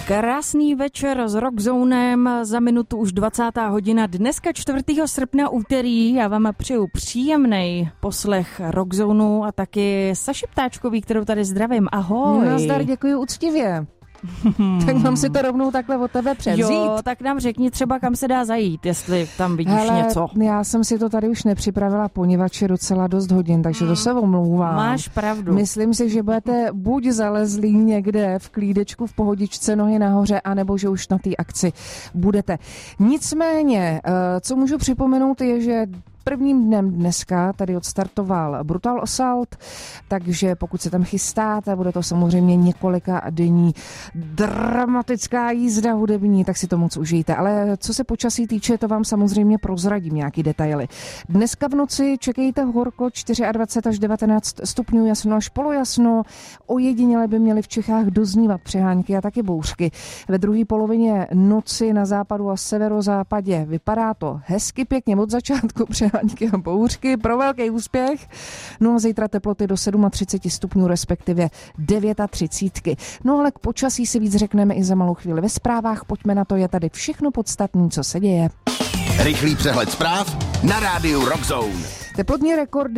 Krásný večer s Rockzonem, za minutu už 20. hodina, dneska 4. srpna úterý. Já vám přeju příjemný poslech Rockzonu a taky Saši Ptáčkový, kterou tady zdravím. Ahoj. Nazdar, děkuji úctivě. Tak mám si to rovnou takhle od tebe převzít. Jo, tak nám řekni třeba, kam se dá zajít, jestli tam vidíš něco. Já jsem si to tady už nepřipravila, poněvadž je docela dost hodin, takže to se omlouvám. Máš pravdu. Myslím si, že budete buď zalezlí někde v klídečku, v pohodičce, nohy nahoře, anebo že už na té akci budete. Nicméně, co můžu připomenout, je, že prvním dnem dneska tady odstartoval Brutal Assault, takže pokud se tam chystáte, bude to samozřejmě několika denní dramatická jízda hudební, tak si to moc užijte. Ale co se počasí týče, to vám samozřejmě prozradím nějaký detaily. Dneska v noci čekejte horko 24 až 19 stupňů, jasno až polojasno. Ojediněle by měly v Čechách doznívat přehánky a taky bouřky. Ve druhé polovině noci na západu a severozápadě vypadá to hezky pěkně od začátku přehánky a bouřky pro velký úspěch. No a zítra teploty do 37 stupňů, respektive 39. No ale k počasí si víc řekneme i za malou chvíli ve zprávách. Pojďme na to, je tady všechno podstatné, co se děje. Rychlý přehled zpráv na rádiu Rockzone. Teploty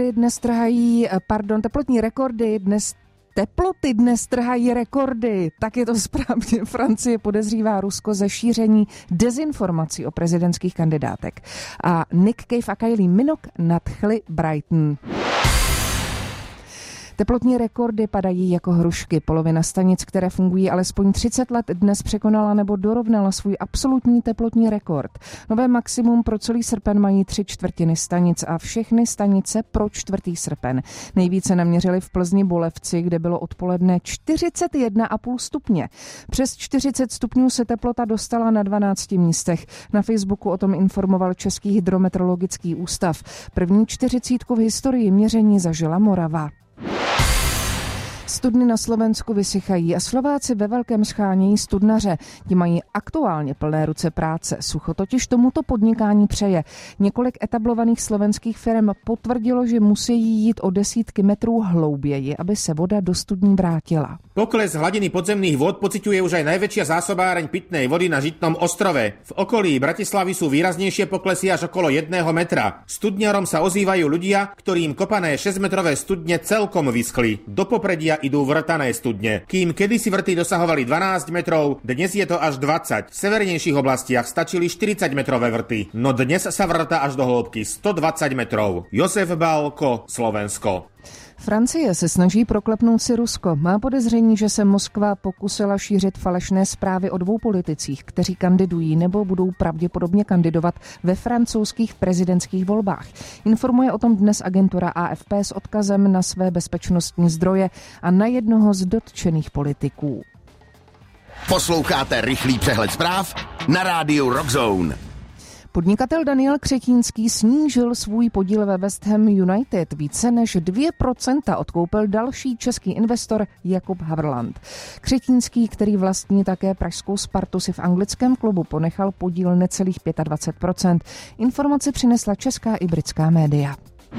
dnes trhají rekordy. Tak je to správně. Francie podezřívá Rusko ze šíření dezinformací o prezidentských kandidátek. A Nick Cave a Kylie Minogue nadchli Brighton. Teplotní rekordy padají jako hrušky. Polovina stanic, které fungují alespoň 30 let, dnes překonala nebo dorovnala svůj absolutní teplotní rekord. Nové maximum pro celý srpen mají 3/4 stanic a všechny stanice pro 4. srpen. Nejvíce naměřili v Plzni Bolevci, kde bylo odpoledne 41,5 stupně. Přes 40 stupňů se teplota dostala na 12 místech. Na Facebooku o tom informoval Český hydrometeorologický ústav. První 40 v historii měření zažila Morava. Studny na Slovensku vysychají a Slováci ve velkém schánějí studnaře. Ti mají aktuálně plné ruce práce. Sucho totiž tomuto podnikání přeje. Několik etablovaných slovenských firm potvrdilo, že musí jít o desítky metrů hlouběji, aby se voda do studní vrátila. Pokles hladiny podzemných vôd pociťuje už aj najväčšia zásobáreň pitnej vody na Žitnom ostrove. V okolí Bratislavy sú výraznejšie poklesy až okolo 1 metra. Studňarom sa ozývajú ľudia, ktorým kopané 6-metrové studne celkom vyschli. Do popredia idú vrtané studne. Kým kedysi vrty dosahovali 12 metrov, dnes je to až 20. V severnejších oblastiach stačili 40-metrové vrty, no dnes sa vrta až do hĺbky 120 metrov. Josef Bálko, Slovensko. Francie se snaží proklepnout si Rusko. Má podezření, že se Moskva pokusila šířit falešné zprávy o 2 politicích, kteří kandidují nebo budou pravděpodobně kandidovat ve francouzských prezidentských volbách. Informuje o tom dnes agentura AFP s odkazem na své bezpečnostní zdroje a na jednoho z dotčených politiků. Posloucháte rychlý přehled zpráv na rádiu Rockzone. Podnikatel Daniel Křetínský snížil svůj podíl ve West Ham United. Více než 2% odkoupil další český investor Jakub Havrland. Křetínský, který vlastní také pražskou Spartu, si v anglickém klubu ponechal podíl necelých 25%. Informaci přinesla česká i britská média.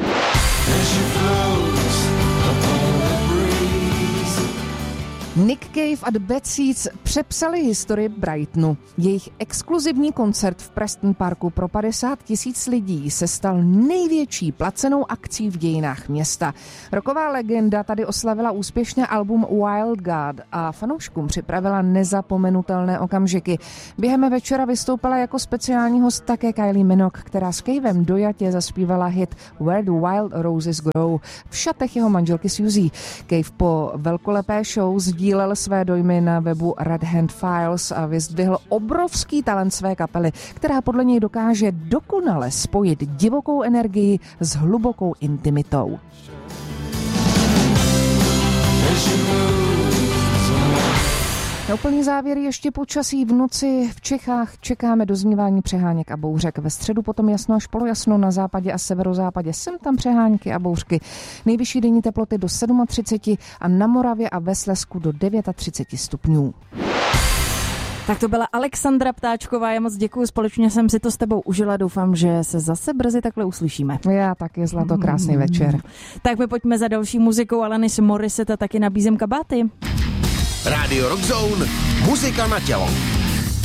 Nick Cave a The Bad Seeds přepsali historii Brightonu. Jejich exkluzivní koncert v Preston Parku pro 50 000 lidí se stal největší placenou akcí v dějinách města. Rocková legenda tady oslavila úspěšné album Wild God a fanouškům připravila nezapomenutelné okamžiky. Během večera vystoupila jako speciální host také Kylie Minogue, která s Cavem dojatě zaspívala hit Where the Wild Roses Grow v šatech jeho manželky Suzy. Cave po velkolepé show sdílel své dojmy na webu Red Hand Files a vyzdvihl obrovský talent své kapely, která podle něj dokáže dokonale spojit divokou energii s hlubokou intimitou. Na úplný závěr ještě počasí. V noci v Čechách čekáme doznívání přeháněk a bouřek. Ve středu potom jasno až polojasno, na západě a severozápadě sem tam přehánky a bouřky. Nejvyšší denní teploty do 37 a na Moravě a ve Slezsku do 39 stupňů. Tak to byla Alexandra Ptáčková, já moc děkuji, společně jsem si to s tebou užila, doufám, že se zase brzy takhle uslyšíme. Já taky, zlato, krásný večer. Tak my pojďme za další muzikou, Alanis Morissette, taky nabízím kabáty. Rádio Rock Zone, muzika na tělo.